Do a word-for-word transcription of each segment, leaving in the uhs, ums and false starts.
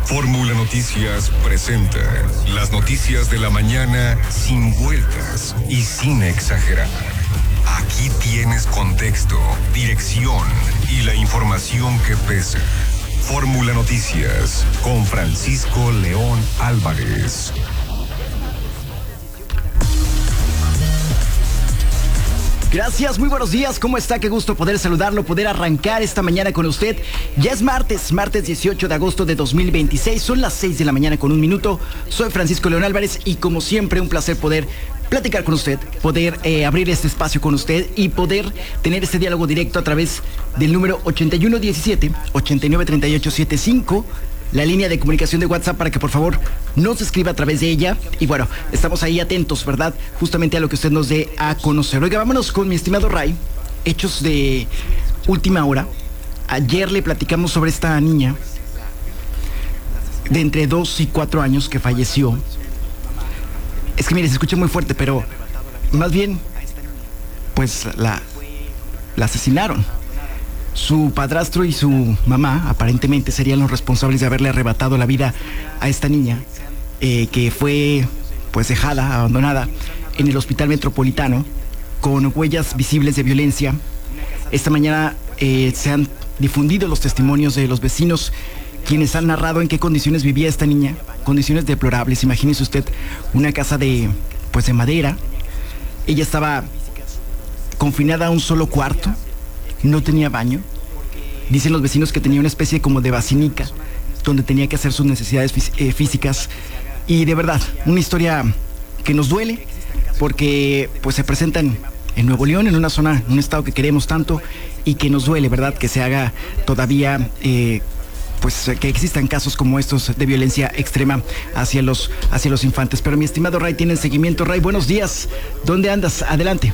Fórmula Noticias presenta las noticias de la mañana sin vueltas y sin exagerar. Aquí tienes contexto, dirección y la información que pesa. Fórmula Noticias con Francisco León Álvarez. Gracias, muy buenos días, ¿cómo está? Qué gusto poder saludarlo, poder arrancar esta mañana con usted. Ya es martes, martes dieciocho de agosto de dos mil veintiséis, son las seis de la mañana con un minuto. Soy Francisco León Álvarez y como siempre un placer poder platicar con usted, poder eh, abrir este espacio con usted y poder tener este diálogo directo a través del número ochenta y uno diecisiete, ochenta y nueve treinta y ocho setenta y cinco. La línea de comunicación de WhatsApp para que por favor nos escriba a través de ella. Y bueno, estamos ahí atentos, ¿verdad? Justamente a lo que usted nos dé a conocer. Oiga, vámonos con mi estimado Ray. Hechos de última hora. Ayer le platicamos sobre esta niña de entre dos y cuatro años que falleció. Es que mire, se escucha muy fuerte, pero más bien, pues la, la asesinaron. Su padrastro y su mamá aparentemente serían los responsables de haberle arrebatado la vida a esta niña, eh, que fue pues dejada, abandonada en el hospital metropolitano con huellas visibles de violencia. Esta mañana eh, se han difundido los testimonios de los vecinos, quienes han narrado en qué condiciones vivía esta niña, condiciones deplorables. Imagínese usted una casa de pues de madera. Ella estaba confinada a un solo cuarto. No tenía baño. Dicen los vecinos que tenía una especie como de basinica donde tenía que hacer sus necesidades fí- eh, físicas. Y de verdad, una historia que nos duele porque pues se presentan en Nuevo León, en una zona, en un estado que queremos tanto y que nos duele, ¿verdad? Que se haga todavía, eh, pues que existan casos como estos de violencia extrema hacia los, hacia los infantes. Pero mi estimado Ray, tiene seguimiento. Ray, buenos días. ¿Dónde andas? Adelante.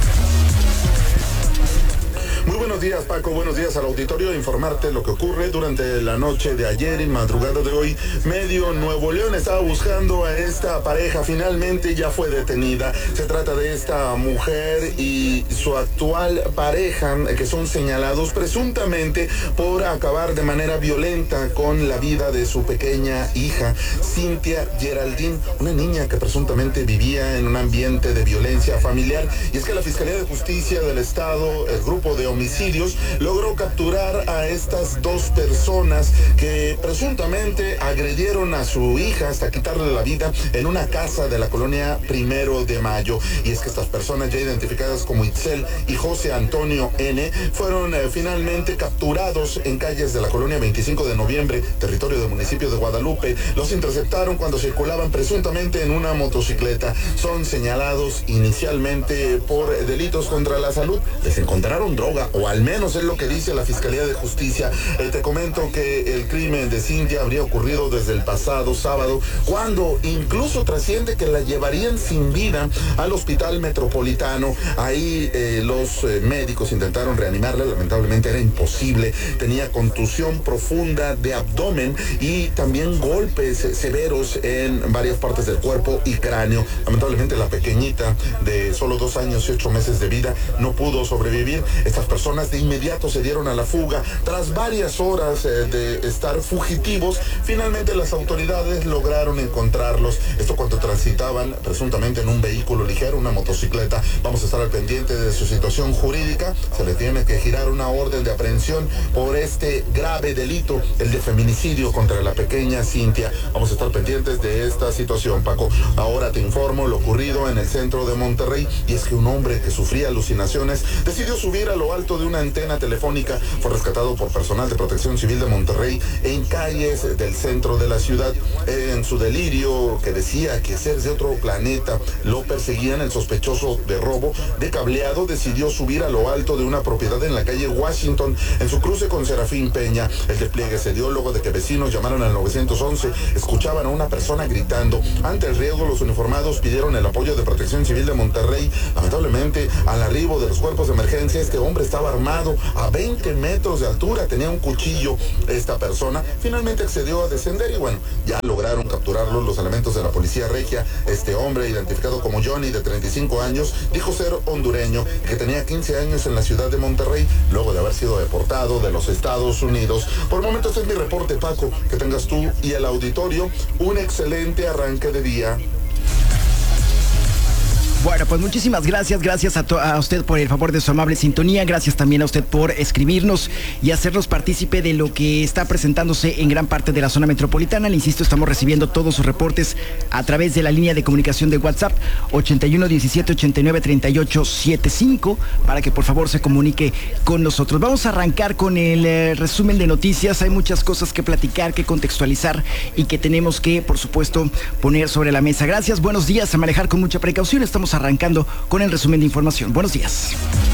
Muy buenos días, Paco, buenos días al auditorio. Informarte lo que ocurre durante la noche de ayer y madrugada de hoy. Medio Nuevo León estaba buscando a esta pareja, finalmente ya fue detenida. Se trata de esta mujer y su actual pareja, que son señalados presuntamente por acabar de manera violenta con la vida de su pequeña hija, Cintia Geraldine, una niña que presuntamente vivía en un ambiente de violencia familiar. Y es que la Fiscalía de Justicia del Estado, el grupo de homicidios, logró capturar a estas dos personas que presuntamente agredieron a su hija hasta quitarle la vida en una casa de la colonia Primero de Mayo. Y es que estas personas, ya identificadas como Itzel y José Antonio N., fueron eh, finalmente capturados en calles de la colonia veinticinco de noviembre, territorio del municipio de Guadalupe. Los interceptaron cuando circulaban presuntamente en una motocicleta. Son señalados inicialmente por delitos contra la salud. Les encontraron droga, o al menos es lo que dice la Fiscalía de Justicia. Eh, te comento que el crimen de Cintia habría ocurrido desde el pasado sábado, cuando incluso trasciende que la llevarían sin vida al hospital metropolitano. Ahí eh, los eh, médicos intentaron reanimarla, lamentablemente era imposible. Tenía contusión profunda de abdomen y también golpes eh, severos en varias partes del cuerpo y cráneo. Lamentablemente la pequeñita de solo dos años y ocho meses de vida no pudo sobrevivir. Estas personas de inmediato se dieron a la fuga. Tras varias horas eh, de estar fugitivos, finalmente las autoridades lograron encontrarlos. Esto cuando transitaban presuntamente en un vehículo ligero, una motocicleta. Vamos a estar al pendiente de su situación jurídica. Se le tiene que girar una orden de aprehensión por este grave delito, el de feminicidio contra la pequeña Cintia. Vamos a estar pendientes de esta situación, Paco. Ahora te informo lo ocurrido en el centro de Monterrey, y es que un hombre que sufría alucinaciones decidió subir a lo alto de una antena telefónica. Fue rescatado por personal de Protección Civil de Monterrey en calles del centro de la ciudad. En su delirio, que decía que seres de otro planeta lo perseguían, el sospechoso de robo de cableado decidió subir a lo alto de una propiedad en la calle Washington, en su cruce con Serafín Peña. El despliegue se dio luego de que vecinos llamaron al nueve once, escuchaban a una persona gritando. Ante el riesgo, los uniformados pidieron el apoyo de Protección Civil de Monterrey. Lamentablemente, al arribo de los cuerpos de emergencia, este hombre estaba armado armado a veinte metros de altura, tenía un cuchillo esta persona. Finalmente accedió a descender y bueno, ya lograron capturarlo los elementos de la policía regia. Este hombre, identificado como Johnny, de treinta y cinco años, dijo ser hondureño, que tenía quince años en la ciudad de Monterrey, luego de haber sido deportado de los Estados Unidos. Por el momento este es mi reporte, Paco. Que tengas tú y el auditorio un excelente arranque de día. Bueno, pues muchísimas gracias, gracias a, to- a usted por el favor de su amable sintonía, gracias también a usted por escribirnos y hacernos partícipe de lo que está presentándose en gran parte de la zona metropolitana. Le insisto, estamos recibiendo todos sus reportes a través de la línea de comunicación de WhatsApp ochenta y uno diecisiete ochenta y nueve treinta y ocho setenta y cinco para que por favor se comunique con nosotros. Vamos a arrancar con el eh, resumen de noticias. Hay muchas cosas que platicar, que contextualizar y que tenemos que, por supuesto, poner sobre la mesa. Gracias, buenos días, a manejar con mucha precaución. Estamos arrancando con el resumen de información. Buenos días.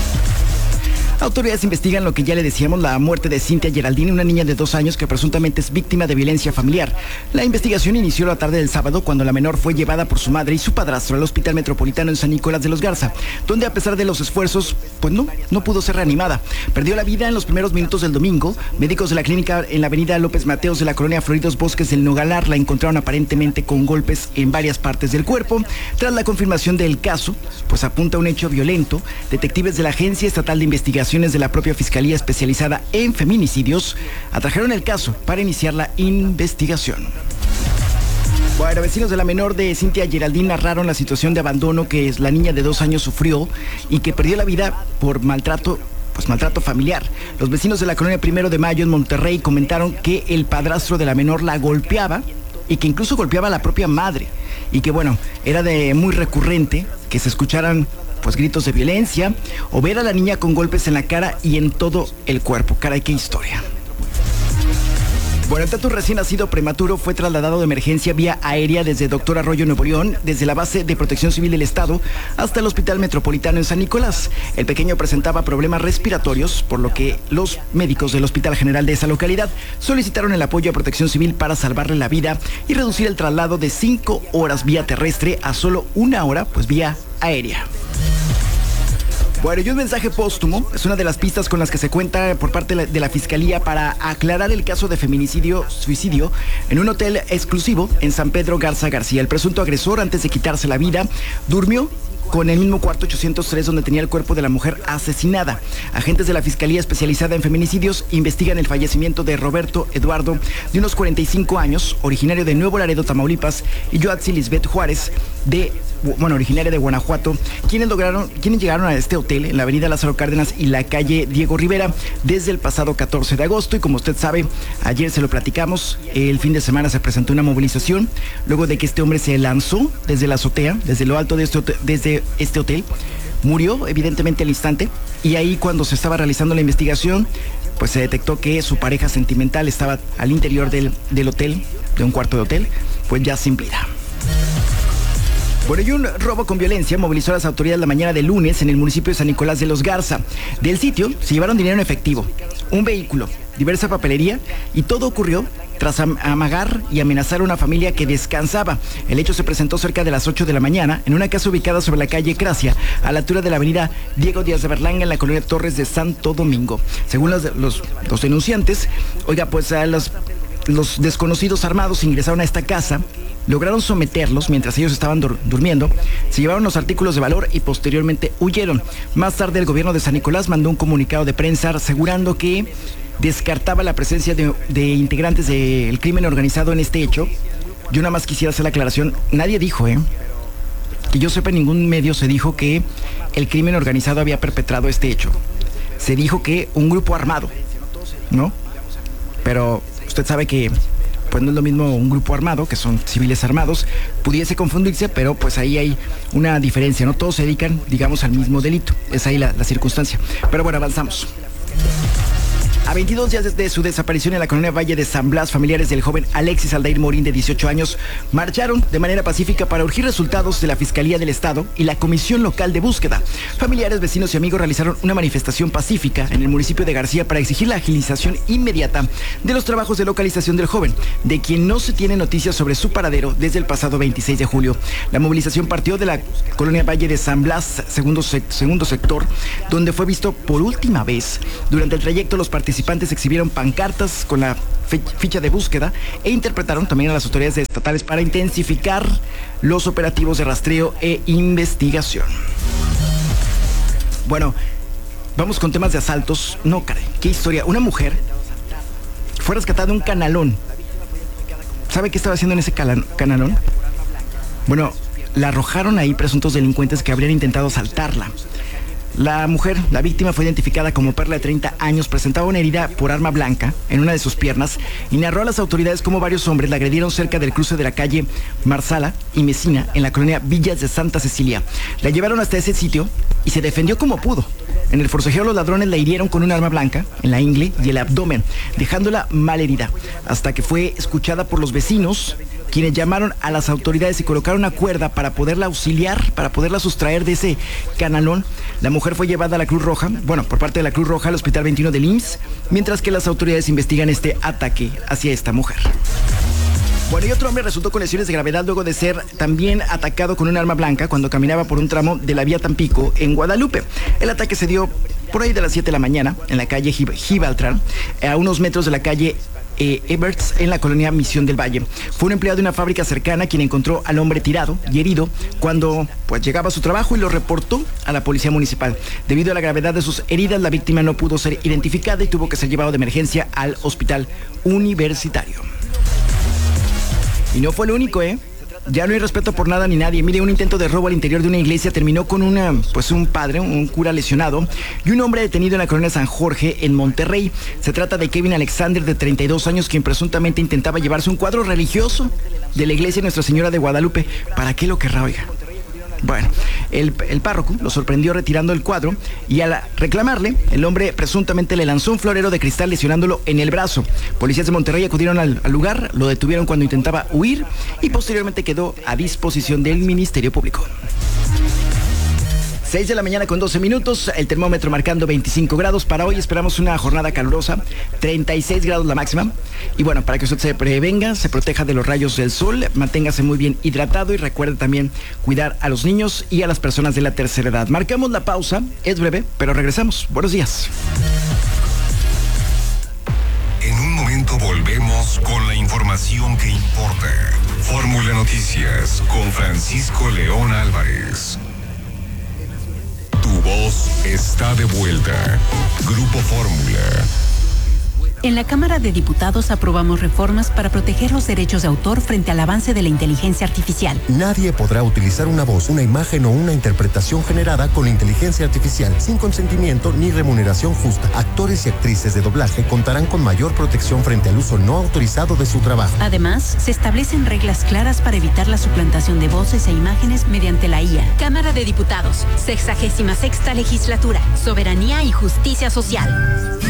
Autoridades investigan lo que ya le decíamos, la muerte de Cintia Geraldine, una niña de dos años que presuntamente es víctima de violencia familiar. La investigación inició la tarde del sábado cuando la menor fue llevada por su madre y su padrastro al Hospital Metropolitano en San Nicolás de los Garza, donde a pesar de los esfuerzos, pues no, no pudo ser reanimada. Perdió la vida en los primeros minutos del domingo. Médicos de la clínica en la avenida López Mateos de la colonia Floridos Bosques del Nogalar la encontraron aparentemente con golpes en varias partes del cuerpo. Tras la confirmación del caso, pues apunta a un hecho violento. Detectives de la Agencia Estatal de Investigaciones de la propia Fiscalía Especializada en Feminicidios atrajeron el caso para iniciar la investigación. Bueno, vecinos de la menor de Cintia Geraldine narraron la situación de abandono que la niña de dos años sufrió y que perdió la vida por maltrato pues maltrato familiar. Los vecinos de la colonia Primero de Mayo en Monterrey comentaron que el padrastro de la menor la golpeaba y que incluso golpeaba a la propia madre y que bueno, era de muy recurrente que se escucharan pues gritos de violencia o ver a la niña con golpes en la cara y en todo el cuerpo. Caray, qué historia. Bueno, el tatu recién nacido prematuro fue trasladado de emergencia vía aérea desde Doctor Arroyo, Nuevo León, desde la base de Protección Civil del Estado hasta el Hospital Metropolitano en San Nicolás. El pequeño presentaba problemas respiratorios, por lo que los médicos del Hospital General de esa localidad solicitaron el apoyo a Protección Civil para salvarle la vida y reducir el traslado de cinco horas vía terrestre a solo una hora, pues vía aérea. Bueno, y un mensaje póstumo es una de las pistas con las que se cuenta por parte de la, de la Fiscalía para aclarar el caso de feminicidio-suicidio en un hotel exclusivo en San Pedro Garza García. El presunto agresor, antes de quitarse la vida, durmió con el mismo cuarto ochocientos tres donde tenía el cuerpo de la mujer asesinada. Agentes de la Fiscalía Especializada en Feminicidios investigan el fallecimiento de Roberto Eduardo, de unos cuarenta y cinco años, originario de Nuevo Laredo, Tamaulipas, y Yoatzi Lisbeth Juárez, de bueno, originaria de Guanajuato, quienes lograron, quienes llegaron a este hotel en la avenida Lázaro Cárdenas y la calle Diego Rivera desde el pasado catorce de agosto. Y como usted sabe, ayer se lo platicamos, el fin de semana se presentó una movilización luego de que este hombre se lanzó desde la azotea, desde lo alto de este hotel, desde este hotel, murió evidentemente al instante, y ahí cuando se estaba realizando la investigación, pues se detectó que su pareja sentimental estaba al interior del, del hotel, de un cuarto de hotel, pues ya sin vida. Bueno, y un robo con violencia movilizó a las autoridades la mañana de lunes en el municipio de San Nicolás de los Garza. Del sitio se llevaron dinero en efectivo, un vehículo, diversa papelería, y todo ocurrió tras amagar y amenazar a una familia que descansaba. El hecho se presentó cerca de las ocho de la mañana en una casa ubicada sobre la calle Cracia, a la altura de la avenida Diego Díaz de Berlanga, en la colonia Torres de Santo Domingo. Según los, los, los denunciantes, oiga, pues a los, los desconocidos armados ingresaron a esta casa, lograron someterlos mientras ellos estaban dur- durmiendo, se llevaron los artículos de valor y posteriormente huyeron. Más tarde el gobierno de San Nicolás mandó un comunicado de prensa asegurando que descartaba la presencia de, de integrantes del crimen organizado en este hecho. Yo nada más quisiera hacer la aclaración, nadie dijo, eh, que yo sepa, en ningún medio se dijo que el crimen organizado había perpetrado este hecho. Se dijo que un grupo armado, ¿no? Pero usted sabe que pues no es lo mismo un grupo armado, que son civiles armados, pudiese confundirse, pero pues ahí hay una diferencia, ¿no? Todos se dedican, digamos, al mismo delito. Es ahí la, la circunstancia. Pero bueno, avanzamos. A veintidós días desde su desaparición en la colonia Valle de San Blas, familiares del joven Alexis Aldair Morín, de dieciocho años, marcharon de manera pacífica para urgir resultados de la Fiscalía del Estado y la Comisión Local de Búsqueda. Familiares, vecinos y amigos realizaron una manifestación pacífica en el municipio de García para exigir la agilización inmediata de los trabajos de localización del joven, de quien no se tiene noticias sobre su paradero desde el pasado veintiséis de julio. La movilización partió de la colonia Valle de San Blas, segundo, se- segundo sector, donde fue visto por última vez. Durante el trayecto, los participantes exhibieron pancartas con la fe- ficha de búsqueda e interpretaron también a las autoridades estatales para intensificar los operativos de rastreo e investigación. Bueno, vamos con temas de asaltos. No, caray, qué historia. Una mujer fue rescatada de un canalón. ¿Sabe qué estaba haciendo en ese cala- canalón? Bueno, la arrojaron ahí presuntos delincuentes que habrían intentado asaltarla. La mujer, la víctima, fue identificada como Perla, de treinta años, presentaba una herida por arma blanca en una de sus piernas y narró a las autoridades cómo varios hombres la agredieron cerca del cruce de la calle Marsala y Mesina, en la colonia Villas de Santa Cecilia. La llevaron hasta ese sitio y se defendió como pudo. En el forcejeo, los ladrones la hirieron con un arma blanca en la ingle y el abdomen, dejándola mal herida, hasta que fue escuchada por los vecinos, quienes llamaron a las autoridades y colocaron una cuerda para poderla auxiliar, para poderla sustraer de ese canalón. La mujer fue llevada a la Cruz Roja, bueno, por parte de la Cruz Roja, al Hospital veintiuno del I M S S, mientras que las autoridades investigan este ataque hacia esta mujer. Bueno, y otro hombre resultó con lesiones de gravedad luego de ser también atacado con un arma blanca cuando caminaba por un tramo de la vía Tampico en Guadalupe. El ataque se dio por ahí de las siete de la mañana en la calle Gib- Gibraltar, a unos metros de la calle Eh, Everts, en la colonia Misión del Valle. Fue un empleado de una fábrica cercana quien encontró al hombre tirado y herido cuando pues llegaba a su trabajo y lo reportó a la policía municipal. Debido a la gravedad de sus heridas, la víctima no pudo ser identificada y tuvo que ser llevado de emergencia al hospital universitario. Y no fue el único, ¿eh? Ya no hay respeto por nada ni nadie. Mire, un intento de robo al interior de una iglesia terminó con una, pues un padre, un cura lesionado y un hombre detenido en la colonia San Jorge, en Monterrey. Se trata de Kevin Alexander, de treinta y dos años, quien presuntamente intentaba llevarse un cuadro religioso de la iglesia Nuestra Señora de Guadalupe. ¿Para qué lo querrá, oiga? Bueno, el, el párroco lo sorprendió retirando el cuadro y al reclamarle, el hombre presuntamente le lanzó un florero de cristal lesionándolo en el brazo. Policías de Monterrey acudieron al, al lugar, lo detuvieron cuando intentaba huir y posteriormente quedó a disposición del Ministerio Público. seis de la mañana con doce minutos, el termómetro marcando veinticinco grados. Para hoy esperamos una jornada calurosa, treinta y seis grados la máxima. Y bueno, para que usted se prevenga, se proteja de los rayos del sol, manténgase muy bien hidratado y recuerde también cuidar a los niños y a las personas de la tercera edad. Marcamos la pausa, es breve, pero regresamos. Buenos días. En un momento volvemos con la información que importa. Fórmula Noticias con Francisco León Álvarez. Tu voz está de vuelta. Grupo Fórmula. En la Cámara de Diputados aprobamos reformas para proteger los derechos de autor frente al avance de la inteligencia artificial. Nadie podrá utilizar una voz, una imagen o una interpretación generada con inteligencia artificial sin consentimiento ni remuneración justa. Actores y actrices de doblaje contarán con mayor protección frente al uso no autorizado de su trabajo. Además, se establecen reglas claras para evitar la suplantación de voces e imágenes mediante la I A. Cámara de Diputados, sexagésima sexta legislatura, Soberanía y Justicia Social.